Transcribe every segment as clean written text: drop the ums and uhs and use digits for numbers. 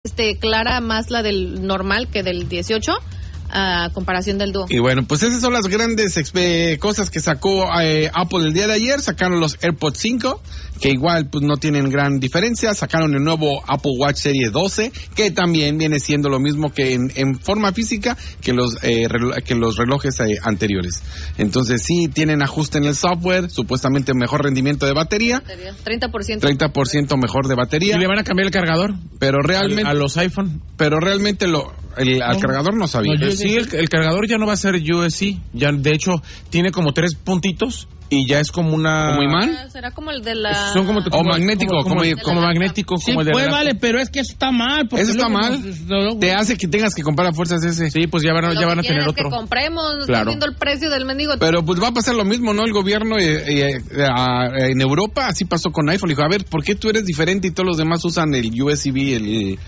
clara más la del normal que del 18 a comparación del Duo. Y bueno, pues esas son las grandes cosas que sacó Apple el día de ayer. Sacaron los AirPods 5, que igual pues no tienen gran diferencia. Sacaron el nuevo Apple Watch Serie 12, que también viene siendo lo mismo que en forma física que los relojes anteriores. Entonces sí tienen ajuste en el software, supuestamente mejor rendimiento de batería. 30% mejor de batería. ¿Y le van a cambiar el cargador? Pero realmente a los iPhone. Pero realmente al cargador no sabía. Sí, el cargador ya no va a ser USB. Ya, de hecho, tiene como 3 puntitos y ya es como una... ¿Como imán? Será como el de la... Son como magnético. Como magnético. Sí, como el de pues vale, pero es que eso está mal. Eso está mal. Te hace que tengas que comprar a fuerzas ese. Sí, pues ya van a tener otro. Que compremos, claro. viendo el precio del mendigo. Pero pues va a pasar lo mismo, ¿no? El gobierno en Europa, así pasó con iPhone. Dijo, a ver, ¿por qué tú eres diferente y todos los demás usan el USB,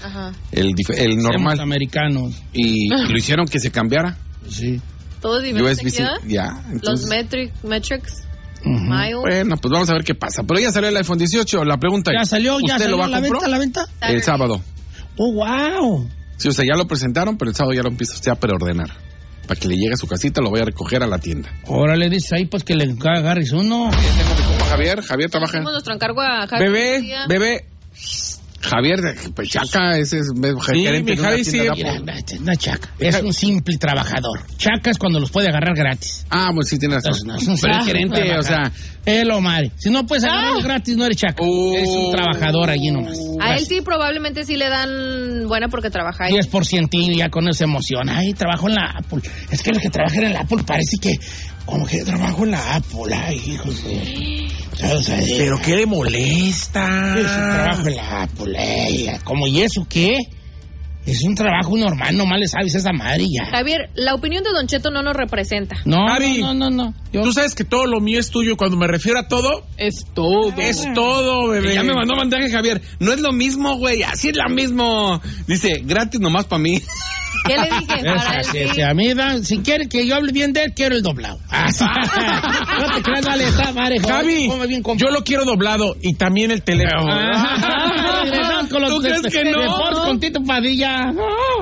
el normal? Somos americanos. Y lo hicieron que se cambiara. Sí. Todo diferente. USB-C, ya. Entonces, los metrics. Bueno, pues vamos a ver qué pasa. Pero ya salió el iPhone 18. La pregunta ya es, salió, ya salió lo va a la venta. El sábado. Oh, wow. Sí, o sea, ya lo presentaron, pero el sábado ya lo empieza usted a preordenar. Para que le llegue a su casita, lo vaya a recoger a la tienda. Órale, dice ahí, pues que le agarres uno. Ya tengo mi compa Javier. Javier trabaja. Tenemos nuestro encargo a Javier. Bebé. Javier, pues Chaca, ese es gerente de una tienda de Apple. No, Chaca, es un simple trabajador. Chaca es cuando los puede agarrar gratis. Ah, pues sí, tienes razón. Pero es gerente, o sea, lo madre. Si no puedes agarrarlos gratis, no eres Chaca. Eres un trabajador allí nomás. A él sí, probablemente sí le dan buena porque trabaja ahí. 10% y ya con eso se emociona. Ay, trabajo en la Apple. Es que los que trabajan en la Apple parece que como que trabajo en la Apple. Ay, hijos de... ¿Pero qué le molesta? Es un trabajo en la Apple, ¿cómo y eso qué? Es un trabajo normal, nomás le sabes a esa madre y ya. Javier, la opinión de Don Cheto no nos representa. No, Javi, no. Tú sabes que todo lo mío es tuyo. Cuando me refiero a todo, es todo. Es todo, bebé. Ya me mandó mensaje Javier. No es lo mismo, güey. Así es lo mismo. Dice, gratis nomás para mí. ¿Qué le dije? Si a mí si quiere que yo hable bien de él, quiero el doblado. No te creas, vale, está madre. Javi, yo lo quiero doblado y también el teléfono. ¿Tú crees que no? Deportes con Tito Padilla.